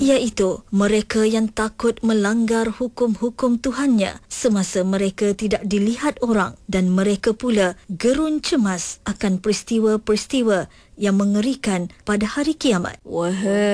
iaitu mereka yang takut melanggar hukum-hukum Tuhannya semasa mereka tidak dilihat orang, dan mereka pula gerun cemas akan peristiwa-peristiwa yang mengerikan pada hari kiamat. Wahai